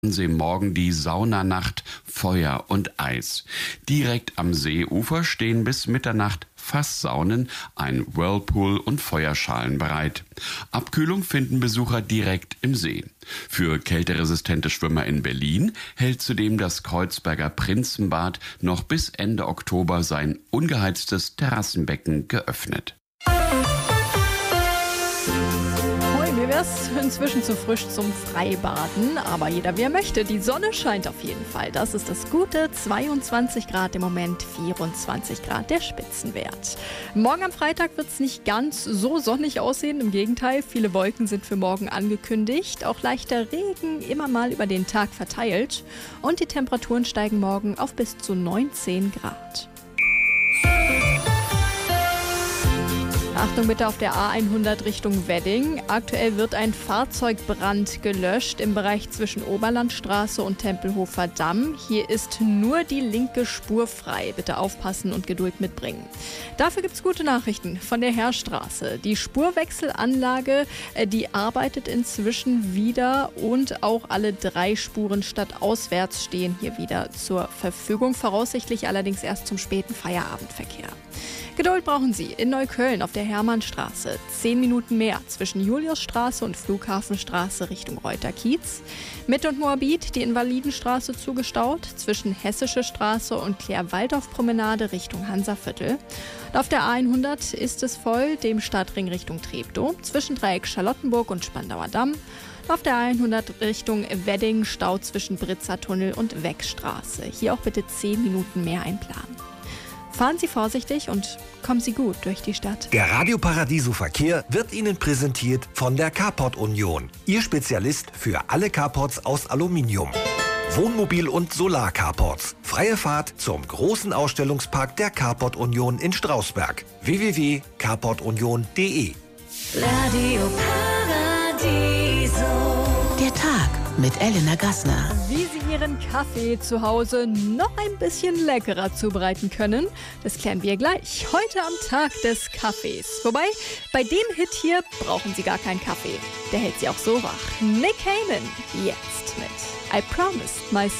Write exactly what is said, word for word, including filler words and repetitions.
See morgen die Saunanacht Feuer und Eis. Direkt am Seeufer stehen bis Mitternacht Fasssaunen, ein Whirlpool und Feuerschalen bereit. Abkühlung finden Besucher direkt im See. Für kälteresistente Schwimmer in Berlin hält zudem das Kreuzberger Prinzenbad noch bis Ende Oktober sein ungeheiztes Terrassenbecken geöffnet. Mir wäre es inzwischen zu frisch zum Freibaden, aber jeder wie er möchte. Die Sonne scheint auf jeden Fall. Das ist das Gute. zweiundzwanzig Grad im Moment, vierundzwanzig Grad der Spitzenwert. Morgen am Freitag wird es nicht ganz so sonnig aussehen. Im Gegenteil, viele Wolken sind für morgen angekündigt. Auch leichter Regen immer mal über den Tag verteilt. Und die Temperaturen steigen morgen auf bis zu neunzehn Grad. Achtung bitte auf der A hundert Richtung Wedding. Aktuell wird ein Fahrzeugbrand gelöscht im Bereich zwischen Oberlandstraße und Tempelhofer Damm. Hier ist nur die linke Spur frei. Bitte aufpassen und Geduld mitbringen. Dafür gibt es gute Nachrichten von der Heerstraße. Die Spurwechselanlage, die arbeitet inzwischen wieder und auch alle drei Spuren stadtauswärts stehen hier wieder zur Verfügung. Voraussichtlich allerdings erst zum späten Feierabendverkehr. Geduld brauchen Sie in Neukölln auf der Hermannstraße. Zehn Minuten mehr zwischen Juliusstraße und Flughafenstraße Richtung Reuter-Kiez. Mitte und Moabit die Invalidenstraße zugestaut. Zwischen Hessische Straße und Klär-Waldorf-Promenade Richtung Hansaviertel. Und auf der A hundert ist es voll, dem Stadtring Richtung Treptow. Zwischen Dreieck Charlottenburg und Spandauer Damm. Und auf der A hundert Richtung Wedding Stau zwischen Britzer Tunnel und Weckstraße. Hier auch bitte zehn Minuten mehr einplanen. Fahren Sie vorsichtig und kommen Sie gut durch die Stadt. Der Radio Paradiso Verkehr wird Ihnen präsentiert von der Carport Union. Ihr Spezialist für alle Carports aus Aluminium. Wohnmobil- und Solar-Carports. Freie Fahrt zum großen Ausstellungspark der Carport Union in Strausberg. w w w punkt carport union punkt d e Radio Paradiso. Der Tag mit Elena Gassner. Wie Sie Ihren Kaffee zu Hause noch ein bisschen leckerer zubereiten können, das klären wir gleich. Heute am Tag des Kaffees. Wobei, bei dem Hit hier brauchen Sie gar keinen Kaffee. Der hält Sie auch so wach. Nick Cayman, jetzt mit I Promised Myself.